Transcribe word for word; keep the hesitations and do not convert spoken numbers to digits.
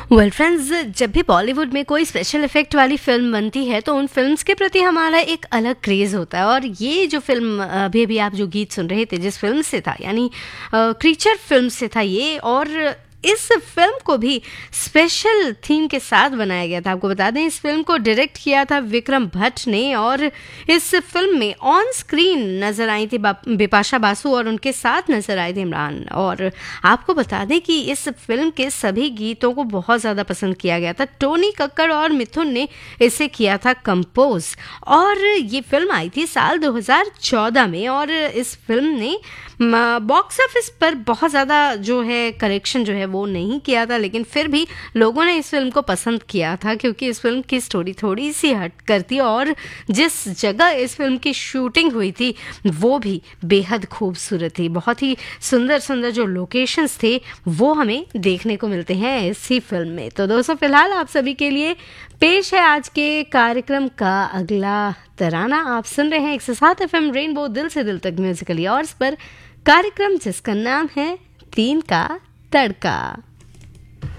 Well friends, जब भी बॉलीवुड में कोई स्पेशल इफेक्ट वाली फिल्म बनती है तो उन फिल्म्स के प्रति हमारा एक अलग क्रेज़ होता है। और ये जो फिल्म अभी अभी आप जो गीत सुन रहे थे जिस फिल्म से था, यानी क्रीचर फिल्म से था ये। और इस फिल्म को भी स्पेशल थीम के साथ बनाया गया था। आपको बता दें, इस फिल्म को डायरेक्ट किया था विक्रम भट्ट ने। और इस फिल्म में ऑन स्क्रीन नज़र आई थी बिपाशा बासु और उनके साथ नज़र आए थे इमरान। और आपको बता दें कि इस फिल्म के सभी गीतों को बहुत ज़्यादा पसंद किया गया था। टोनी कक्कड़ और मिथुन ने इसे किया था कंपोज। और ये फिल्म आई थी साल दो हज़ार चौदह में। और इस फिल्म ने बॉक्स ऑफिस पर बहुत ज़्यादा जो है कलेक्शन जो है वो नहीं किया था, लेकिन फिर भी लोगों ने इस फिल्म को पसंद किया था क्योंकि इस फिल्म की स्टोरी थोड़ी सी हट कर थी। और जिस जगह इस फिल्म की शूटिंग हुई थी वो भी बेहद खूबसूरत थी। बहुत ही सुंदर सुंदर जो लोकेशंस थे वो हमें देखने को मिलते हैं इसी फिल्म में। तो दोस्तों, फिलहाल आप सभी के लिए पेश है आज के कार्यक्रम का अगला तराना। आप सुन रहे हैं एक सौ सात एफ एम रेनबो, दिल से दिल तक म्यूजिकली और इस पर कार्यक्रम जिसका नाम है तीन का तड़का।